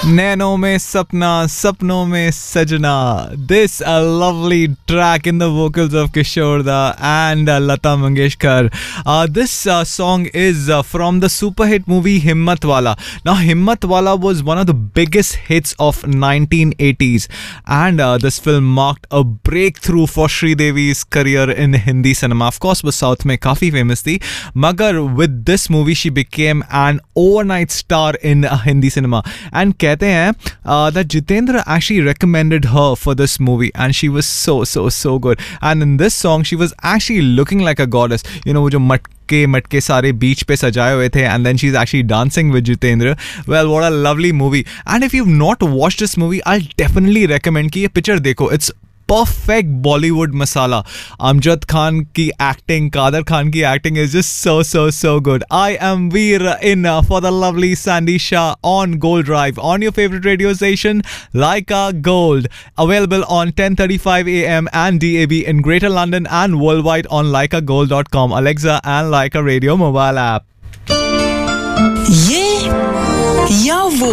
नैनों में सपना, सपनों में sajna. This a lovely track in the vocals of Kishore Da and Lata Mangeshkar. This song is from the super hit movie Himmat Wala. Now Himmat Wala was one of the biggest hits of 1980s, and this film marked a breakthrough for Sridevi's career in Hindi cinema. Of course, वो South में काफी famous थी, मगर with this movie she became an overnight star in Hindi cinema. And कहते हैं that Jitendra actually recommended her for this movie, and she was so good. And in this song she was actually looking like a goddess. You know, वो जो मटके सारे बीच पे सजाए हुए थे, and then she's actually dancing with Jitendra. Well, what a lovely movie. And if you've not watched this movie, I'll definitely recommend कि ये picture देखो. It's perfect Bollywood masala. Amjad Khan ki acting, Kader Khan ki acting is just so good. I am Veer in for the lovely Sandy Shah on Gold Drive on your favorite radio station, Laika Gold. Available on 10:35 AM and DAB in Greater London and worldwide on laikagold.com, Alexa and Laika Radio mobile app. ये या वो.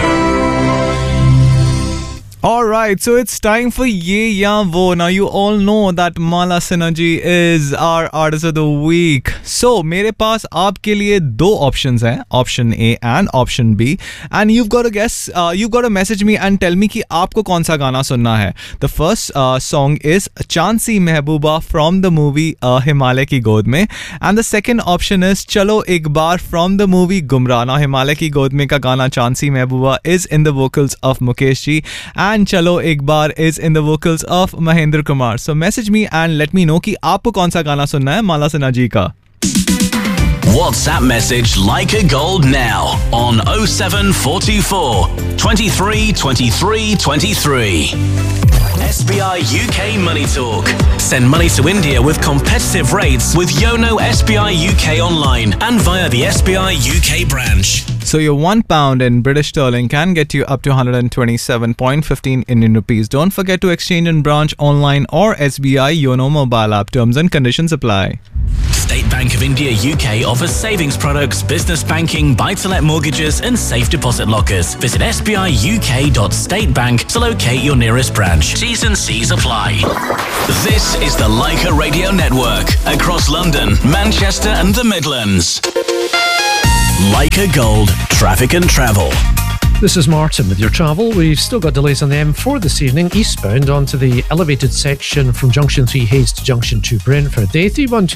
Alright, so it's time for Ye Ya Wo. Now you all know that Mala Synergy is our artist of the week. So मेरे पास आपके लिए दो options हैं, option A and option B, and you've got to guess, you've got to message me and tell me कि आपको कौन सा गाना सुनना है. The first song is Chansi Mehbooba from the movie Himalay की गोद में, and the second option is Chalo Ek Baar from the movie Gumrah. Now Himalay की गोद में का गाना Chansi Mehbooba is in the vocals of Mukesh ji, and Chalo Ek Baar is in the vocals of Mahendra Kumar. So message me and let me know कि आपको कौन सा गाना सुनना है माला सिन्हा जी का. WhatsApp message Laika Gold now on 07424 23 23 23. SBI UK Money Talk. Send money to India with competitive rates with Yono SBI UK online and via the SBI UK branch. So your £1 in British sterling can get you up to 127.15 Indian rupees. Don't forget to exchange in branch, online or SBI Yono mobile app. Terms and conditions apply. State Bank of India UK offers savings products, business banking, buy-to-let mortgages and safe deposit lockers. Visit sbiuk.statebank to locate your nearest branch. T's and C's apply. This is the Laika Radio Network across London, Manchester and the Midlands. Laika Gold, traffic and travel. This is Martin with your travel. We've still got delays on the M4 this evening, eastbound onto the elevated section from Junction 3 Hayes to Junction 2 Brentford. The A312